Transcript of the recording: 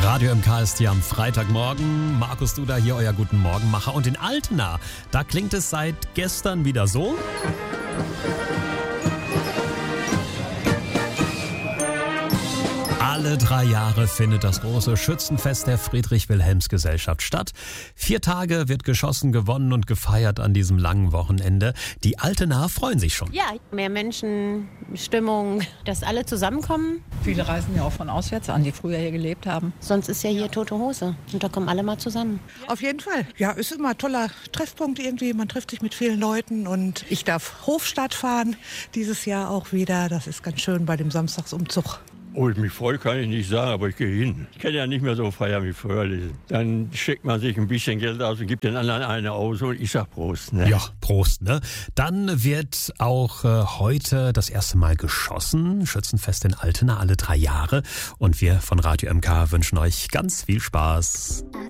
Radio MK ist hier am Freitagmorgen. Markus Duda hier, euer Guten Morgenmacher. Und in Altena, da klingt es seit gestern wieder so. Alle 3 Jahre findet das große Schützenfest der Friedrich-Wilhelms-Gesellschaft statt. 4 Tage wird geschossen, gewonnen und gefeiert an diesem langen Wochenende. Die Altenaer freuen sich schon. Ja, mehr Menschen, Stimmung, dass alle zusammenkommen. Viele reisen ja auch von auswärts an, die früher hier gelebt haben. Sonst ist ja hier tote Hose und da kommen alle mal zusammen. Auf jeden Fall. Ja, ist immer ein toller Treffpunkt irgendwie. Man trifft sich mit vielen Leuten und ich darf Hofstadt fahren dieses Jahr auch wieder. Das ist ganz schön bei dem Samstagsumzug. Oh, ich mich freue, kann ich nicht sagen, aber ich gehe hin. Ich kann ja nicht mehr so feiern wie früher. Dann steckt man sich ein bisschen Geld aus und gibt den anderen eine aus und ich sag Prost. Ne? Ja, Prost, ne? Dann wird auch heute das erste Mal geschossen. Schützenfest in Altena alle 3 Jahre. Und wir von Radio MK wünschen euch ganz viel Spaß.